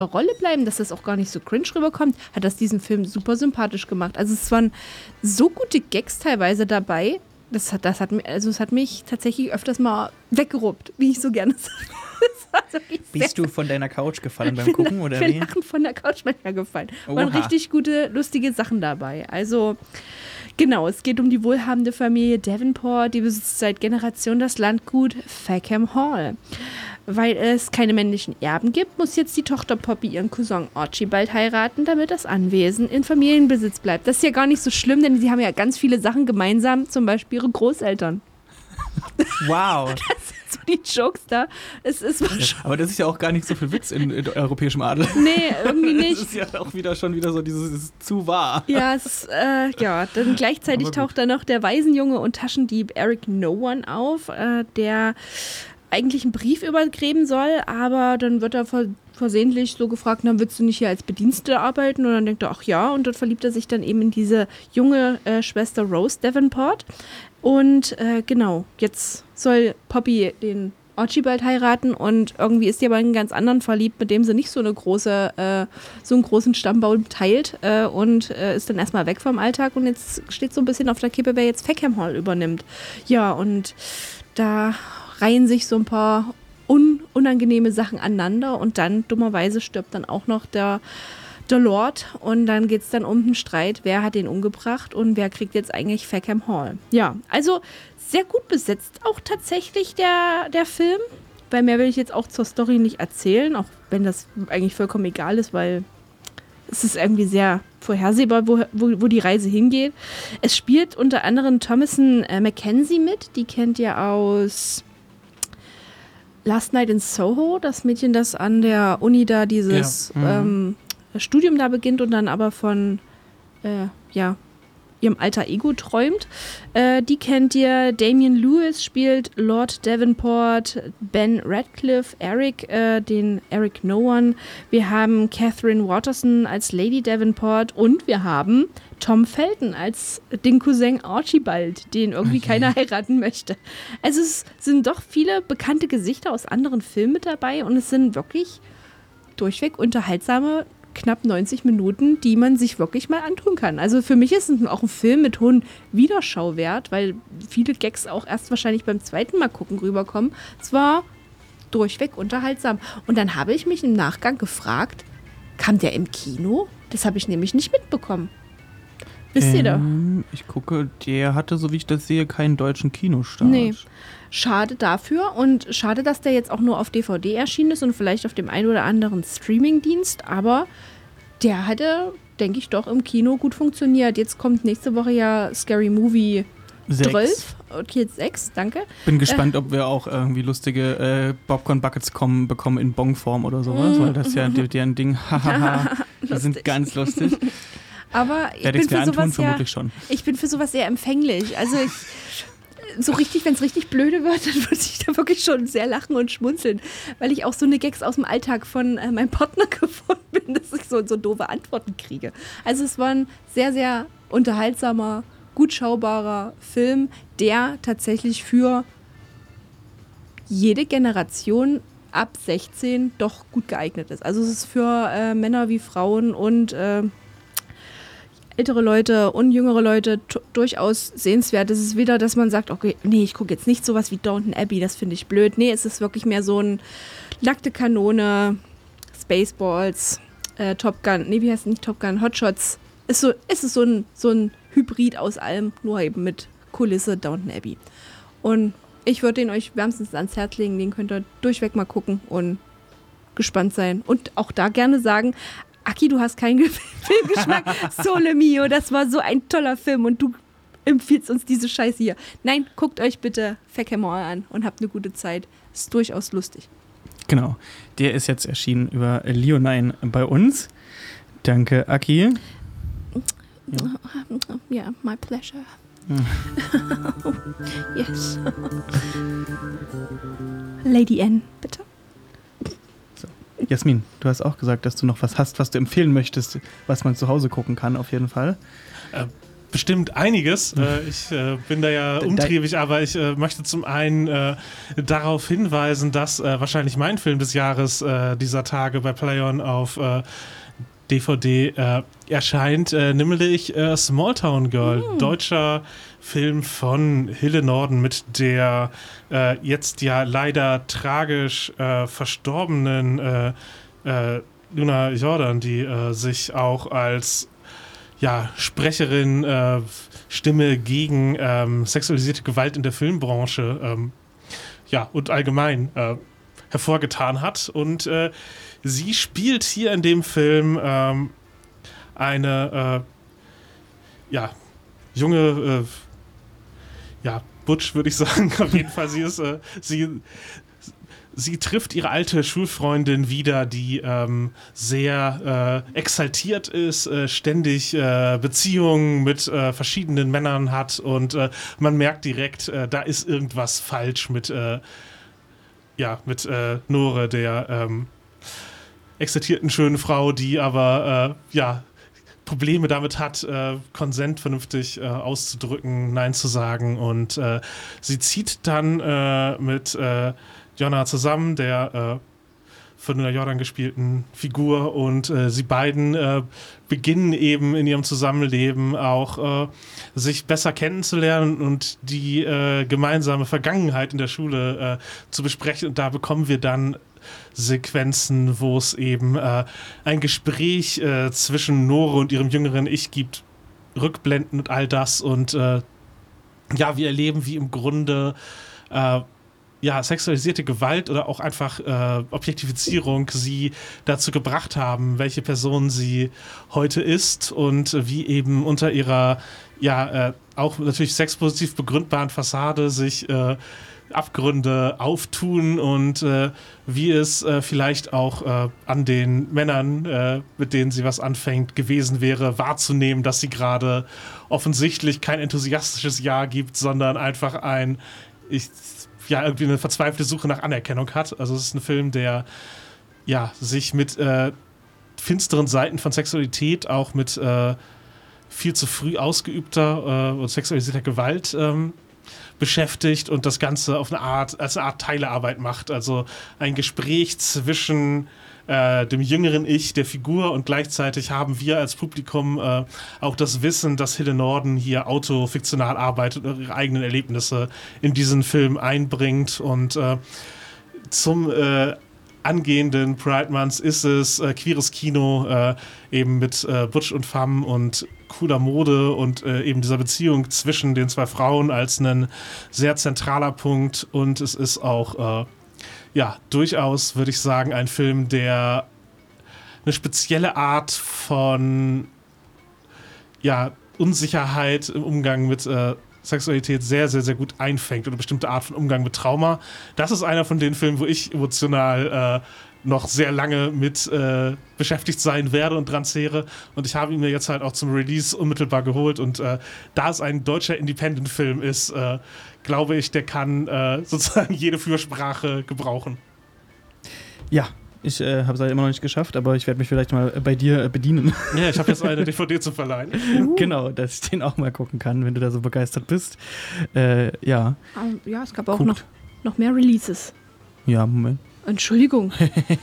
Rolle bleiben, dass das auch gar nicht so cringe rüberkommt, hat das diesen Film super sympathisch gemacht. Also es waren so gute Gags teilweise dabei, das hat mich tatsächlich öfters mal weggeruppt, wie ich so gerne sage. Bist du von deiner Couch gefallen beim Gucken, oder wie? Ich bin lachen von der Couch manchmal gefallen. Waren richtig gute, lustige Sachen dabei. Also genau, es geht um die wohlhabende Familie Davenport, die besitzt seit Generationen das Landgut Fackham Hall. Weil es keine männlichen Erben gibt, muss jetzt die Tochter Poppy ihren Cousin Archibald heiraten, damit das Anwesen in Familienbesitz bleibt. Das ist ja gar nicht so schlimm, denn sie haben ja ganz viele Sachen gemeinsam, zum Beispiel ihre Großeltern. Wow. Das sind so die Jokes da. Aber das ist ja auch gar nicht so viel Witz in europäischem Adel. Nee, irgendwie nicht. Das ist ja auch schon wieder so dieses zu wahr. Ja, dann gleichzeitig taucht da noch der Waisenjunge und Taschendieb Eric No One auf, der eigentlich einen Brief übergeben soll, aber dann wird er versehentlich so gefragt, dann willst du nicht hier als Bedienstete arbeiten? Und dann denkt er, ach ja, und dort verliebt er sich dann eben in diese junge Schwester Rose Davenport. Und genau, jetzt soll Poppy den Archibald heiraten und irgendwie ist die aber in einen ganz anderen verliebt, mit dem sie nicht so einen großen Stammbaum teilt und ist dann erstmal weg vom Alltag und jetzt steht so ein bisschen auf der Kippe, wer jetzt Fackham Hall übernimmt. Ja, und da reihen sich so ein paar unangenehme Sachen aneinander und dann dummerweise stirbt dann auch noch der Lord und dann geht es dann um den Streit, wer hat den umgebracht und wer kriegt jetzt eigentlich Fackham Hall. Ja, also sehr gut besetzt auch tatsächlich der Film, weil mehr will ich jetzt auch zur Story nicht erzählen, auch wenn das eigentlich vollkommen egal ist, weil es ist irgendwie sehr vorhersehbar, wo die Reise hingeht. Es spielt unter anderem Thomasin McKenzie mit, die kennt ihr aus Last Night in Soho, das Mädchen, das an der Uni da dieses Studium da beginnt und dann aber von ihrem alter Ego träumt. Die kennt ihr. Damian Lewis spielt Lord Davenport, Ben Radcliffe, den Eric No One. Wir haben Catherine Waterston als Lady Davenport und wir haben Tom Felton als den Cousin Archibald, den irgendwie keiner heiraten möchte. Also es sind doch viele bekannte Gesichter aus anderen Filmen mit dabei und es sind wirklich durchweg unterhaltsame knapp 90 Minuten, die man sich wirklich mal antun kann. Also für mich ist es auch ein Film mit hohem Wiederschauwert, weil viele Gags auch erst wahrscheinlich beim zweiten Mal gucken rüberkommen. Es war durchweg unterhaltsam. Und dann habe ich mich im Nachgang gefragt, kam der im Kino? Das habe ich nämlich nicht mitbekommen. Wisst ihr da? Ich gucke, der hatte, so wie ich das sehe, keinen deutschen Kinostart. Nee. Schade dafür und schade, dass der jetzt auch nur auf DVD erschienen ist und vielleicht auf dem einen oder anderen Streamingdienst, aber der hatte, denke ich, doch im Kino gut funktioniert. Jetzt kommt nächste Woche ja Scary Movie 12. Okay, jetzt 6, danke. Bin gespannt, ob wir auch irgendwie lustige Popcorn-Buckets bekommen in Bong-Form oder sowas, weil das ja deren Ding, hahaha, die sind ganz lustig. Aber ich bin für sowas sehr empfänglich. Also wenn es richtig blöde wird, dann würde ich da wirklich schon sehr lachen und schmunzeln, weil ich auch so eine Gags aus dem Alltag von meinem Partner gefunden bin, dass ich so doofe Antworten kriege. Also es war ein sehr, sehr unterhaltsamer, gut schaubarer Film, der tatsächlich für jede Generation ab 16 doch gut geeignet ist. Also es ist für Männer wie Frauen und ältere Leute und jüngere Leute durchaus sehenswert. Es ist wieder, dass man sagt, okay, nee, ich gucke jetzt nicht sowas wie Downton Abbey, das finde ich blöd. Nee, es ist wirklich mehr so ein nackte Kanone, Spaceballs, Top Gun, nee, wie heißt es nicht Top Gun, Hotshots. Es ist so ein Hybrid aus allem, nur eben mit Kulisse Downton Abbey. Und ich würde den euch wärmstens ans Herz legen, den könnt ihr durchweg mal gucken und gespannt sein. Und auch da gerne sagen, Aki, du hast keinen Filmgeschmack. Sole Mio, das war so ein toller Film und du empfiehlst uns diese Scheiße hier. Nein, guckt euch bitte Fackham Hall an und habt eine gute Zeit. Ist durchaus lustig. Genau, der ist jetzt erschienen über Leo9 bei uns. Danke, Aki. Ja, my pleasure. Yes. Lady N, bitte. Jasmin, du hast auch gesagt, dass du noch was hast, was du empfehlen möchtest, was man zu Hause gucken kann, auf jeden Fall. bestimmt einiges. Ich bin da ja umtriebig, aber ich möchte zum einen darauf hinweisen, dass wahrscheinlich mein Film des Jahres dieser Tage bei Play-On auf DVD erscheint, nämlich Smalltown Girl, deutscher Film von Hille Norden mit der jetzt ja leider tragisch verstorbenen Luna Jordan, die sich auch als Sprecherin, Stimme gegen sexualisierte Gewalt in der Filmbranche und allgemein hervorgetan hat. Und sie spielt hier in dem Film eine junge Butch, würde ich sagen. Auf jeden Fall, sie trifft ihre alte Schulfreundin wieder, die sehr exaltiert ist, ständig Beziehungen mit verschiedenen Männern hat und man merkt direkt, da ist irgendwas falsch mit Nore, der exaltierten schönen Frau, die aber Probleme damit hat, Konsent vernünftig auszudrücken, Nein zu sagen, und sie zieht dann mit Jonna zusammen, der von Luna Jordan gespielten Figur, und sie beiden beginnen eben in ihrem Zusammenleben auch sich besser kennenzulernen und die gemeinsame Vergangenheit in der Schule zu besprechen, und da bekommen wir dann Sequenzen, wo es eben ein Gespräch zwischen Nore und ihrem jüngeren Ich gibt, Rückblenden und all das, und wir erleben, wie im Grunde sexualisierte Gewalt oder auch einfach Objektifizierung sie dazu gebracht haben, welche Person sie heute ist, und wie eben unter ihrer auch natürlich sexpositiv begründbaren Fassade sich Abgründe auftun, und wie es vielleicht auch an den Männern, mit denen sie was anfängt, gewesen wäre, wahrzunehmen, dass sie gerade offensichtlich kein enthusiastisches Ja gibt, sondern einfach irgendwie eine verzweifelte Suche nach Anerkennung hat. Also es ist ein Film, der sich mit finsteren Seiten von Sexualität, auch mit viel zu früh ausgeübter und sexualisierter Gewalt beschäftigt und das Ganze als eine Art Teilearbeit macht. Also ein Gespräch zwischen dem jüngeren Ich der Figur, und gleichzeitig haben wir als Publikum auch das Wissen, dass Hille Norden hier autofiktional arbeitet und ihre eigenen Erlebnisse in diesen Film einbringt. Und zum angehenden Pride Month ist es queeres Kino, eben mit Butch und Femme und cooler Mode und eben dieser Beziehung zwischen den zwei Frauen als ein sehr zentraler Punkt, und es ist auch durchaus, würde ich sagen, ein Film, der eine spezielle Art von Unsicherheit im Umgang mit Sexualität sehr, sehr, sehr gut einfängt, oder eine bestimmte Art von Umgang mit Trauma. Das ist einer von den Filmen, wo ich emotional noch sehr lange mit beschäftigt sein werde und dran zehre, und ich habe ihn mir jetzt halt auch zum Release unmittelbar geholt, und da es ein deutscher Independent-Film ist, glaube ich, der kann sozusagen jede Fürsprache gebrauchen. Ja, ich habe es halt immer noch nicht geschafft, aber ich werde mich vielleicht mal bei dir bedienen. Ja, ich habe jetzt eine DVD zu verleihen. Genau, dass ich den auch mal gucken kann, wenn du da so begeistert bist. Ja, es gab auch noch mehr Releases. Ja, Moment. Entschuldigung.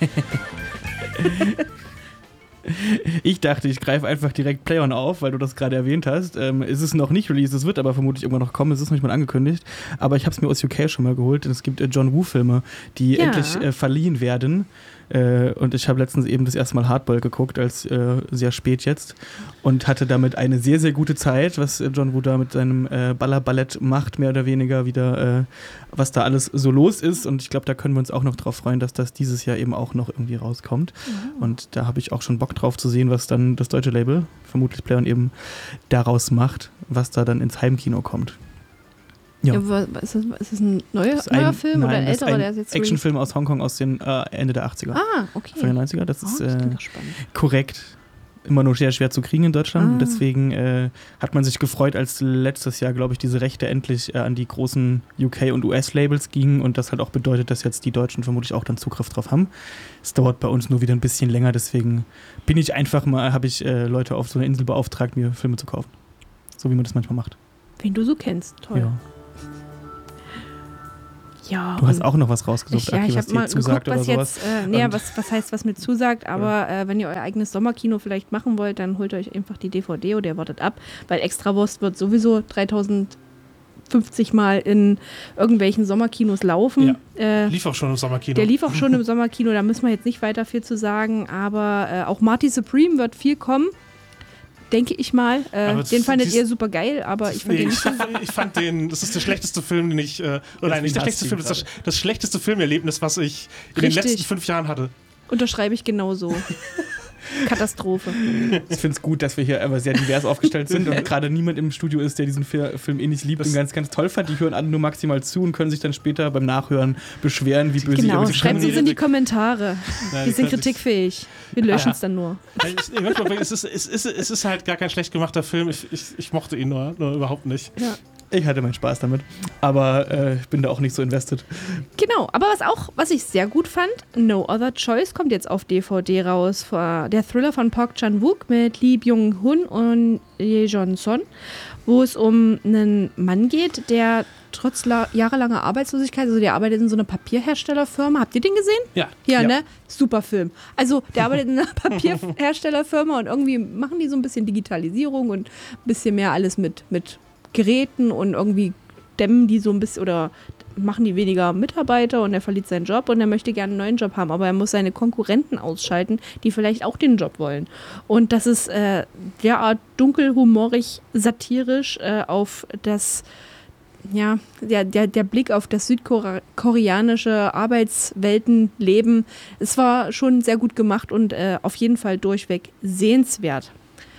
Ich dachte, ich greife einfach direkt Play-On auf, weil du das gerade erwähnt hast. Es ist noch nicht released, es wird aber vermutlich irgendwann noch kommen, es ist noch nicht mal angekündigt. Aber ich habe es mir aus UK schon mal geholt, und es gibt John Woo-Filme, die endlich verliehen werden. Und ich habe letztens eben das erste Mal Hardball geguckt, als sehr spät jetzt, und hatte damit eine sehr, sehr gute Zeit, was John Woo da mit seinem Ballerballett macht, mehr oder weniger wieder, was da alles so los ist, und ich glaube, da können wir uns auch noch drauf freuen, dass das dieses Jahr eben auch noch irgendwie rauskommt. Und da habe ich auch schon Bock drauf zu sehen, was dann das deutsche Label, vermutlich Play-On, eben daraus macht, was da dann ins Heimkino kommt. Ja. Ist das ein neuer Film oder ein älterer? Das ist ein Actionfilm aus Hongkong aus den Ende der 80er. Ah, okay. Von den 90er, das ist korrekt. Immer nur sehr schwer zu kriegen in Deutschland. Deswegen hat man sich gefreut, als letztes Jahr, glaube ich, diese Rechte endlich an die großen UK- und US-Labels gingen, und das hat auch bedeutet, dass jetzt die Deutschen vermutlich auch dann Zugriff drauf haben. Es dauert bei uns nur wieder ein bisschen länger, deswegen habe ich Leute auf so einer Insel beauftragt, mir Filme zu kaufen. So wie man das manchmal macht. Wen du so kennst. Toll. Ja. Ja, Du hast auch noch was rausgesucht, ich was habe mal dir zusagt geguckt, was oder sowas. jetzt, was heißt, was mir zusagt, aber wenn ihr euer eigenes Sommerkino vielleicht machen wollt, dann holt euch einfach die DVD oder ihr wartet ab, weil Extrawurst wird sowieso 3050 Mal in irgendwelchen Sommerkinos laufen. Lief auch schon im Sommerkino. Der lief auch schon im Sommerkino, da müssen wir jetzt nicht weiter viel zu sagen, aber auch Marty Supreme wird viel kommen. Denke ich mal. Den fandet ihr super geil, aber ich fand den nicht. Ich fand den, das ist der schlechteste Film, den ich, oder nicht der schlechteste Film, das ist das schlechteste Filmerlebnis, was ich in den letzten 5 Jahren hatte. Unterschreibe ich genauso. Katastrophe. Ich finde es gut, dass wir hier aber sehr divers aufgestellt sind und gerade niemand im Studio ist, der diesen Film eh nicht liebt und ganz, ganz toll fand. Die hören alle nur maximal zu und können sich dann später beim Nachhören beschweren, wie böse genau, sie schreibt es in die Kommentare. Wir sind kritikfähig. Wir löschen es dann nur. Es ist halt gar kein schlecht gemachter Film. Ich mochte ihn nur überhaupt nicht. Ja. Ich hatte meinen Spaß damit, aber ich bin da auch nicht so invested. Genau, aber was ich sehr gut fand, No Other Choice kommt jetzt auf DVD raus. Der Thriller von Park Chan-wook mit Lee Byung-hun und Ye Jong-son, wo es um einen Mann geht, der trotz jahrelanger Arbeitslosigkeit, also der arbeitet in so einer Papierherstellerfirma. Habt ihr den gesehen? Ja. Ja, ne? Super Film. Also der arbeitet in einer Papierherstellerfirma und irgendwie machen die so ein bisschen Digitalisierung und ein bisschen mehr alles mit Geräten und irgendwie dämmen die so ein bisschen oder machen die weniger Mitarbeiter und er verliert seinen Job und er möchte gerne einen neuen Job haben, aber er muss seine Konkurrenten ausschalten, die vielleicht auch den Job wollen. Und das ist derart dunkel, humorig, satirisch auf das, ja, der Blick auf das südkoreanische Arbeitsweltenleben. Es war schon sehr gut gemacht und auf jeden Fall durchweg sehenswert.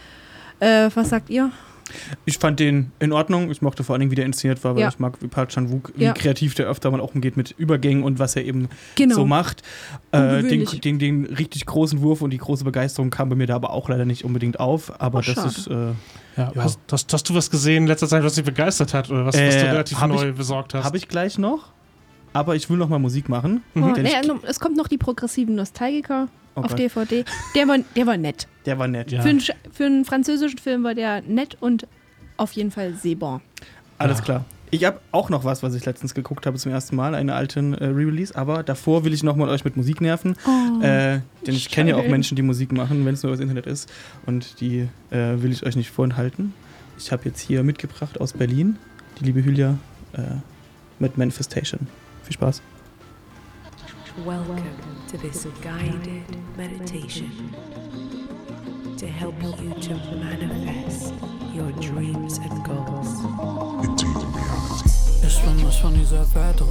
Was sagt ihr? Ich fand den in Ordnung. Ich mochte vor allen Dingen, wie der inszeniert war, weil Ja. ich mag, wie Park Chan-wook, wie kreativ der öfter mal auch umgeht mit Übergängen und was er eben so macht. Ungewöhnlich. Den richtig großen Wurf und die große Begeisterung kam bei mir da aber auch leider nicht unbedingt auf. Aber das schade. ist. Ja. Hast du was gesehen in letzter Zeit, was dich begeistert hat oder was du relativ neu besorgt hast? Habe ich gleich noch. Aber ich will noch mal Musik machen. Denn es kommt noch die progressiven Nostalgiker auf DVD. Der war nett. Der war nett. Ja. Für einen französischen Film war der nett und auf jeden Fall sehbar. Alles klar. Ich habe auch noch was ich letztens geguckt habe zum ersten Mal, einen alten Re-Release, aber davor will ich noch mal euch mit Musik nerven, denn ich kenne ja auch Menschen, die Musik machen, wenn es nur übers Internet ist und die will ich euch nicht vorenthalten. Ich habe jetzt hier mitgebracht aus Berlin, die liebe Hülya mit Manifestation. Viel Spaß. Welcome to this guided meditation to help you to manifest your dreams and goals. Ich bin nicht von dieser Welt.